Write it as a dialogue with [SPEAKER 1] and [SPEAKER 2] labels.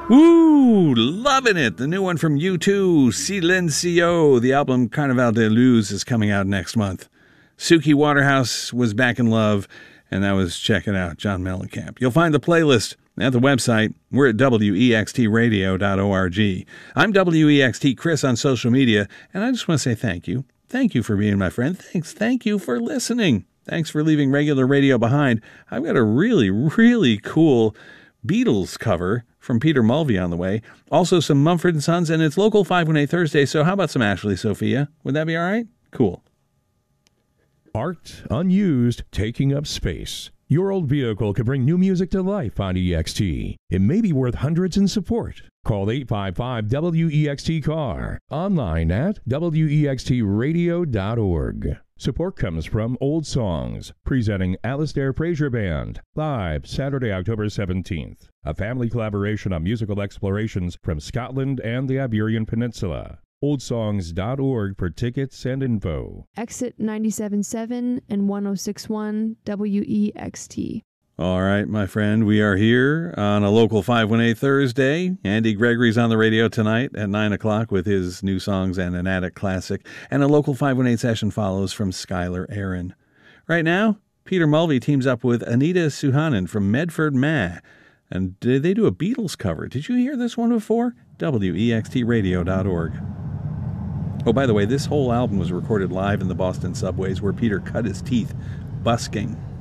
[SPEAKER 1] Woo! Loving it! The new one from U2, Silencio. The album Carnaval de Luz is coming out next month. Suki Waterhouse was back in love, and that was Check It Out, John Mellencamp. You'll find the playlist at the website. We're at wextradio.org. I'm WEXT Chris on social media, and I just want to say thank you. Thank you for being my friend. Thank you for listening. Thanks for leaving regular radio behind. I've got a really, really cool Beatles cover from Peter Mulvey on the way. Also some Mumford & Sons, and it's local 518 Thursday, so how about some Ashley Sophia? Would that be all right? Cool.
[SPEAKER 2] Parked, unused, taking up space. Your old vehicle could bring new music to life on EXT. It may be worth hundreds in support. Call 855-WEXT-CAR. Online at wextradio.org. Support comes from Old Songs, presenting Alistair Fraser Band, live Saturday, October 17th. A family collaboration on musical explorations from Scotland and the Iberian Peninsula. oldsongs.org for tickets and info.
[SPEAKER 3] Exit 97.7 and 106.1 WEXT.
[SPEAKER 1] All right, my friend, we are here on a local 518 Thursday. Andy Gregory's on the radio tonight at 9 o'clock with his new songs and an attic classic. And a local 518 session follows from Skylar Aaron. Right now, Peter Mulvey teams up with Anita Suhanen from Medford, Ma. And they do a Beatles cover. Did you hear this one before? WEXTradio.org. Oh, by the way, this whole album was recorded live in the Boston subways where Peter cut his teeth busking.